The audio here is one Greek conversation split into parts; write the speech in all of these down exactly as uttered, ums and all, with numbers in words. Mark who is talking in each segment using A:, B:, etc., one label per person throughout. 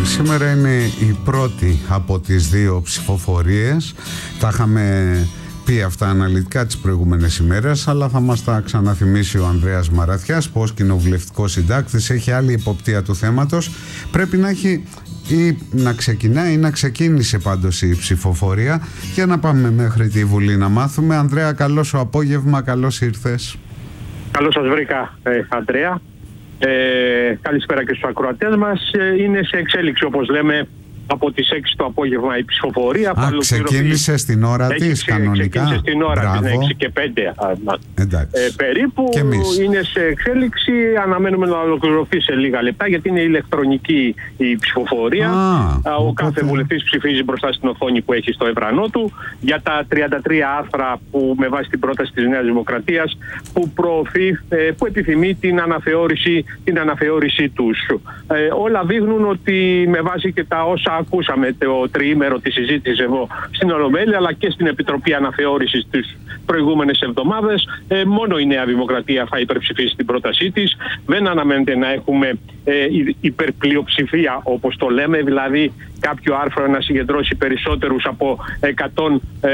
A: Σήμερα είναι η πρώτη από τις δύο ψηφοφορίες. Τα είχαμε πει αυτά αναλυτικά τις προηγούμενες ημέρες, αλλά θα μας τα ξαναθυμίσει ο Ανδρέας Μαραθιάς, που ως κοινοβουλευτικός συντάκτης έχει άλλη υποπτία του θέματος. Πρέπει να έχει ή να ξεκινάει ή να ξεκίνησε πάντως η ψηφοφορία, για να πάμε μέχρι τη Βουλή να μάθουμε. Ανδρέα, καλό σου απόγευμα, καλώς ήρθες.
B: Καλώς σας βρήκα, ε, Ανδρέα. Ε, καλησπέρα και στους ακροατές μας. Ε, είναι σε εξέλιξη, όπως λέμε, από τις έξι το απόγευμα η ψηφοφορία.
A: Α, ξεκίνησε στην ώρα της κανονικά.
B: Ξεκίνησε στην ώρα της, έξι και πέντε ε, περίπου. Είναι σε εξέλιξη. Αναμένουμε να ολοκληρωθεί σε λίγα λεπτά, γιατί είναι ηλεκτρονική η ψηφοφορία. Α, ο οπότε... κάθε βουλευτής ψηφίζει μπροστά στην οθόνη που έχει στο έδρανό του για τα τριάντα τρία άρθρα που, με βάση την πρόταση της Νέας Δημοκρατίας, που προωθεί, ε, που επιθυμεί την αναθεώρηση, την αναθεώρηση τους. Ε, όλα δείχνουν ότι, με βάση και τα όσα ακούσαμε το τριήμερο της συζήτησης εδώ στην Ολομέλεια, αλλά και στην Επιτροπή Αναθεώρησης τις προηγούμενες εβδομάδες, ε, μόνο η Νέα Δημοκρατία θα υπερψηφίσει την πρότασή της. Δεν αναμένεται να έχουμε ε, υπερπλειοψηφία, όπως το λέμε, δηλαδή κάποιο άρθρο να συγκεντρώσει περισσότερους από εκατό, ε,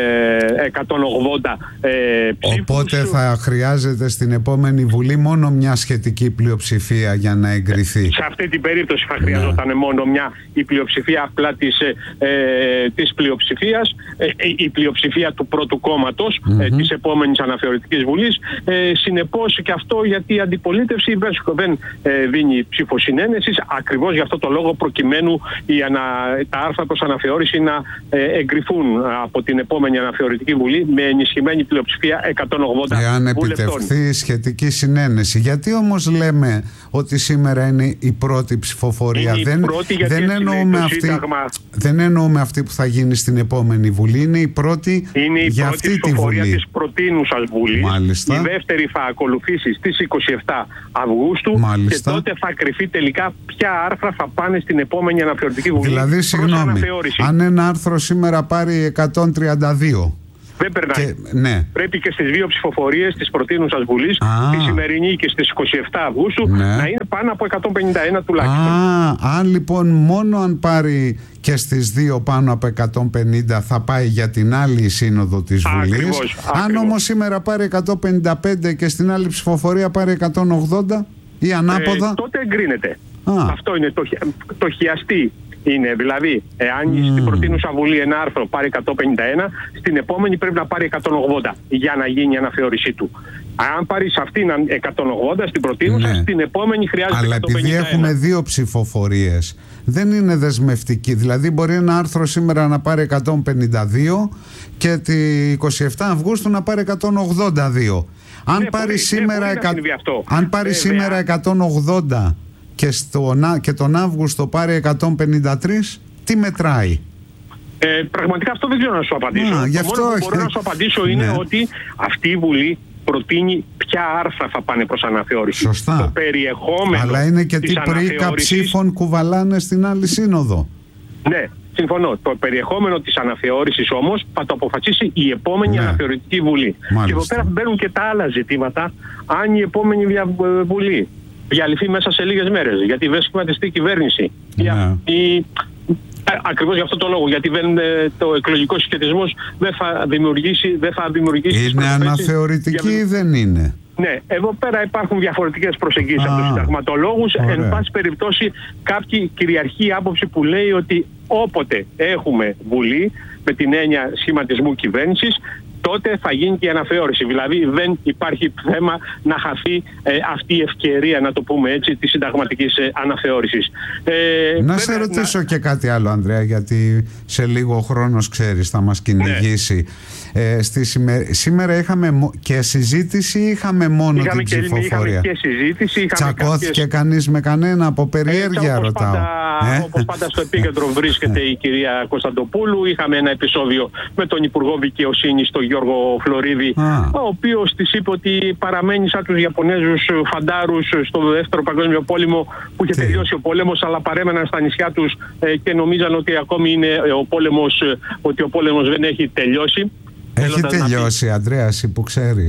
B: εκατόν ογδόντα ε, ψήφους.
A: Οπότε θα χρειάζεται στην επόμενη Βουλή μόνο μια σχετική πλειοψηφία για να εγκριθεί.
B: Σε αυτή την περίπτωση θα χρειαζόταν ναι. μόνο μια η πλειοψηφία απλά της, ε, της πλειοψηφίας, ε, η πλειοψηφία του πρώτου κόμματος mm-hmm. ε, της επόμενης αναθεωρητικής Βουλής. Ε, συνεπώς και αυτό, γιατί η αντιπολίτευση δεν ε, δίνει ψήφο συνένεσης, ακριβώς για αυτό το λόγο, προκειμένου η ανα, τα άρθρα προς αναθεώρηση να ε, εγκριθούν από την επόμενη αναθεωρητική Βουλή με ενισχυμένη πλειοψηφία εκατόν ογδόντα
A: Εάν
B: βουλευτών.
A: επιτευχθεί σχετική συνένεση. Γιατί όμως λέμε ότι σήμερα είναι η πρώτη ψηφοφορία?
B: Είναι
A: δεν,
B: η πρώτη γιατί
A: δεν, εννοούμε αυτή, δεν εννοούμε αυτή που θα γίνει στην επόμενη Βουλή. Είναι η πρώτη
B: είναι η
A: για
B: πρώτη
A: αυτή τη Βουλή.
B: της προτείνουσας Βουλής.
A: Μάλιστα.
B: Η δεύτερη θα ακολουθήσει στις είκοσι επτά Αυγούστου.
A: Μάλιστα.
B: Και τότε θα κρυφεί τελικά ποια άρθρα θα πάνε στην επόμενη αναθεωρητική Βουλή.
A: Δηλαδή, συγγνώμη, αν ένα άρθρο σήμερα πάρει εκατόν τριάντα δύο,
B: δεν περνάει. Και, ναι. Πρέπει και στις δύο ψηφοφορίες της προτείνουσας Βουλής, τη σημερινή και στις είκοσι επτά Αυγούστου, ναι. να είναι πάνω από εκατόν πενήντα ένα τουλάχιστον.
A: Α, αν λοιπόν μόνο αν πάρει και στις δύο πάνω από εκατόν πενήντα θα πάει για την άλλη σύνοδο της Βουλής.
B: Ακριβώς,
A: αν
B: ακριβώς.
A: όμως σήμερα πάρει εκατόν πενήντα πέντε και στην άλλη ψηφοφορία πάρει εκατόν ογδόντα ή ανάποδα,
B: ε, τότε εγκρίνεται.
A: Α.
B: Αυτό είναι το, το χιαστή. Είναι δηλαδή, εάν mm. στην προτείνουσα Βουλή ένα άρθρο πάρει εκατόν πενήντα ένα, στην επόμενη πρέπει να πάρει εκατόν ογδόντα για να γίνει η αναθεώρησή του. Αν πάρει σε αυτήν εκατόν ογδόντα στην προτείνουσα, ναι. στην επόμενη χρειάζεται
A: Αλλά
B: εκατόν πενήντα ένα.
A: Αλλά επειδή έχουμε δύο ψηφοφορίες, δεν είναι δεσμευτική. Δηλαδή, μπορεί ένα άρθρο σήμερα να πάρει εκατόν πενήντα δύο και τη είκοσι επτά Αυγούστου να πάρει εκατόν ογδόντα δύο. Αν
B: ναι,
A: πάρει,
B: μπορεί,
A: σήμερα,
B: ναι,
A: εκα... αν πάρει
B: ε,
A: σήμερα εκατόν ογδόντα και, στο, και τον Αύγουστο πάρει εκατόν πενήντα τρία, τι μετράει?
B: Ε, πραγματικά αυτό δεν ξέρω να σου απαντήσω.
A: Α,
B: το
A: αυτό
B: μόνο που μπορώ να σου απαντήσω είναι ναι. ότι αυτή η Βουλή προτείνει ποια άρθρα θα πάνε προς αναθεώρηση.
A: Σωστά.
B: Το περιεχόμενο.
A: Αλλά είναι και τι πρίκα ψήφων κουβαλάνε στην άλλη σύνοδο.
B: Ναι, συμφωνώ. Το περιεχόμενο της αναθεώρησης όμως θα το αποφασίσει η επόμενη ναι. αναθεωρητική Βουλή. Μάλιστα. Και εδώ πέρα μπαίνουν και τα άλλα ζητήματα, αν η επόμενη Βουλή διαλυθεί μέσα σε λίγες μέρες, γιατί δεν σχηματιστεί η κυβέρνηση.
A: Ναι.
B: Η... Ακριβώς για αυτό το λόγο, γιατί δεν, το εκλογικό συσχετισμός δεν θα δημιουργήσει, δεν θα δημιουργήσει.
A: Είναι αναθεωρητική ή για... δεν είναι?
B: Ναι, εδώ πέρα υπάρχουν διαφορετικές προσεγγίσεις από τους συνταγματολόγους. Εν πάση περιπτώσει, κάποιοι κυριαρχεί η άποψη που λέει ότι όποτε έχουμε Βουλή με την έννοια σχηματισμού κυβέρνησης, τότε θα γίνει και η αναθεώρηση. Δηλαδή δεν υπάρχει θέμα να χαθεί ε, αυτή η ευκαιρία, να το πούμε έτσι, της συνταγματικής ε, αναθεώρησης. Ε,
A: να σε ρωτήσω να... και κάτι άλλο, Ανδρέα, γιατί σε λίγο χρόνος, ξέρεις, θα μας κυνηγήσει. Ναι. Ε, στη σημερ... Σήμερα είχαμε και συζήτηση ή είχαμε μόνο
B: είχαμε
A: την
B: και,
A: ψηφοφορία?
B: Είχαμε και συζήτηση. Είχαμε
A: Τσακώθηκε
B: κάποιες...
A: κανείς με κανένα? Από περιέργεια
B: όπως
A: ρωτάω.
B: Πάντα,
A: ε?
B: Όπως πάντα στο επίκεντρο βρίσκεται η κυρία Κωνσταντοπούλου. Είχαμε ένα επεισόδιο με τον Υπουργό Δικαιοσύνης, τον Γιώργο Φλωρίδη, Α. ο οποίος της είπε ότι παραμένει σαν τους Ιαπωνέζους φαντάρους στο δεύτερο παγκόσμιο πόλεμο, που είχε Τι? τελειώσει ο πόλεμος, αλλά παρέμεναν στα νησιά τους ε, και νομίζαν ότι ακόμη είναι ο πόλεμος, ότι ο πόλεμος δεν έχει τελειώσει.
A: Έχει τελειώσει, να... Ανδρέα, εσύ που ξέρεις.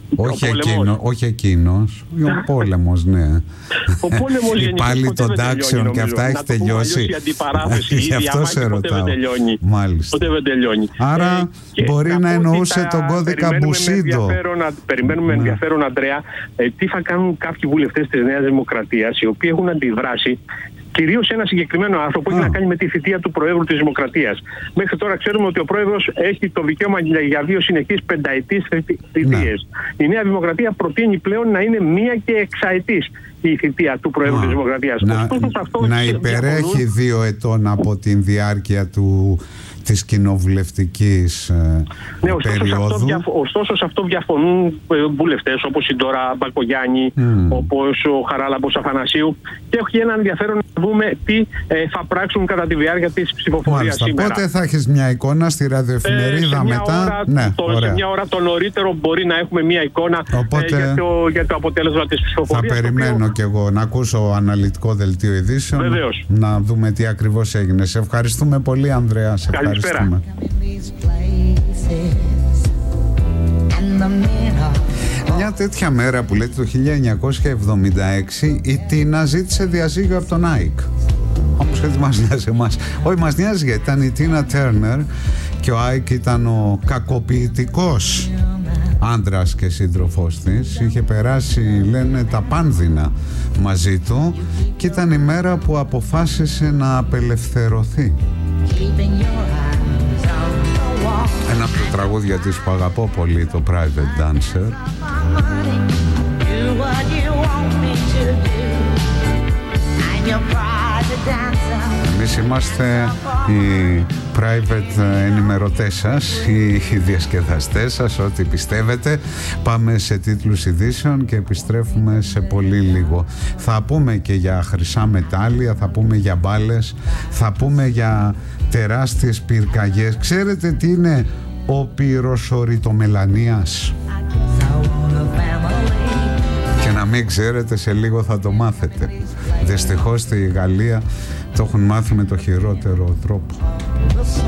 A: Όχι, εκείνο, όχι εκείνος, ο πόλεμος, ναι.
B: Ο πόλεμος
A: γενικά πάλι των τάξεων και αυτά έχει τελειώσει.
B: Η αντιπαράθεση,
A: γι' αυτό σε ρωτάω.
B: Μάλιστα. Ποτέ δεν τελειώνει.
A: Άρα ε, μπορεί να εννοούσε τον κώδικα Μπουσίντο.
B: Περιμένουμε με ενδιαφέρον, Ανδρέα, ε, τι θα κάνουν κάποιοι βουλευτές της Νέας Δημοκρατίας, οι οποίοι έχουν αντιδράσει κυρίως ένα συγκεκριμένο άρθρο που έχει να κάνει με τη θητεία του Προέδρου της Δημοκρατίας. Μέχρι τώρα ξέρουμε ότι ο Πρόεδρος έχει το δικαίωμα για δύο συνεχείς πενταετής θητείες. Η Νέα Δημοκρατία προτείνει πλέον να είναι μία και εξαετής η θητεία του Προέδρου Α, της Δημοκρατίας.
A: Να, να υπερέχει δύο ετών από την διάρκεια του της κοινοβουλευτικής ε,
B: ναι, ωστόσο
A: περίοδου.
B: Σε αυτό διαφο- ωστόσο σε αυτό διαφωνούν βουλευτές όπως η Ντόρα Μπακογιάννη, mm. όπως ο Χαράλαμπος Αφανασίου, και έχει ένα ενδιαφέρον να δούμε τι ε, θα πράξουν κατά τη διάρκεια της ψηφοφορίας.
A: Μάλιστα.
B: σήμερα.
A: Πότε θα έχεις μια εικόνα στη ραδιοεφημερίδα ε, μετά.
B: Ώρα,
A: ναι,
B: το, σε μια ώρα το νωρίτερο μπορεί να έχουμε μια εικόνα. Οπότε, ε, για, το, για το αποτέλεσμα της ψηφοφορίας.
A: Θα περιμένω οποίο... κι εγώ να ακούσω αναλυτικό δελτίο ειδήσεων.
B: Βεβαίως.
A: Να δούμε τι ακριβώς έγινε. Σε ευχαριστούμε πολύ, Ανδρέα. Σε ευχαριστούμε. Μια τέτοια μέρα που λέτε το χίλια εννιακόσια εβδομήντα έξι η Τίνα ζήτησε διαζύγιο από τον Άικ. Όμως έτσι μας νοιάζει εμάς. Όχι, μας νοιάζει γιατί ήταν η Τίνα Τέρνερ και ο Άικ ήταν ο κακοποιητικός άντρας και σύντροφός της. Είχε περάσει, λένε, τα πάνδυνα μαζί του και ήταν η μέρα που αποφάσισε να απελευθερωθεί. Ένα από τα τραγούδια της που αγαπώ πολύ, το Private Dancer. Εμείς είμαστε οι private ενημερωτές σας, οι διασκεδαστές σας, ό,τι πιστεύετε. Πάμε σε τίτλους ειδήσεων και επιστρέφουμε σε πολύ λίγο. Θα πούμε και για χρυσά μετάλλια, θα πούμε για μπάλες, θα πούμε για τεράστιες πυρκαγιές. Ξέρετε τι είναι ο πυροσοριτομελανίας? Και να μην ξέρετε, σε λίγο θα το μάθετε. Δυστυχώς στη Γαλλία το έχουν μάθει με το χειρότερο τρόπο.